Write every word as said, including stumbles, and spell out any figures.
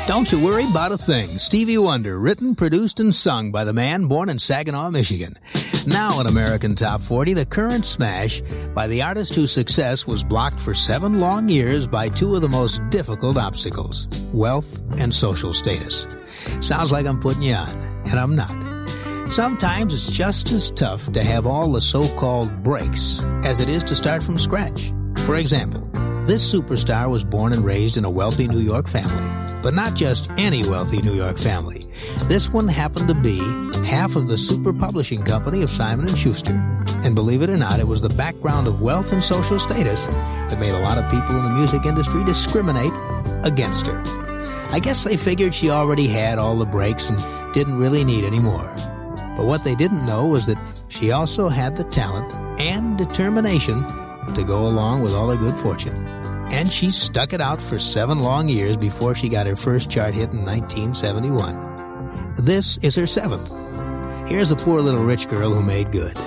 Don't you worry about a thing. Stevie Wonder, written, produced, and sung by the man born in Saginaw, Michigan. Now in American Top forty, the current smash by the artist whose success was blocked for seven long years by two of the most difficult obstacles, wealth and social status. Sounds like I'm putting you on, and I'm not. Sometimes it's just as tough to have all the so-called breaks as it is to start from scratch. For example, this superstar was born and raised in a wealthy New York family. But not just any wealthy New York family. This one happened to be half of the super publishing company of Simon and Schuster. And believe it or not, it was the background of wealth and social status that made a lot of people in the music industry discriminate against her. I guess they figured she already had all the breaks and didn't really need any more. But what they didn't know was that she also had the talent and determination to go along with all her good fortune. And she stuck it out for seven long years before she got her first chart hit in nineteen seventy-one. This is her seventh. Here's a poor little rich girl who made good.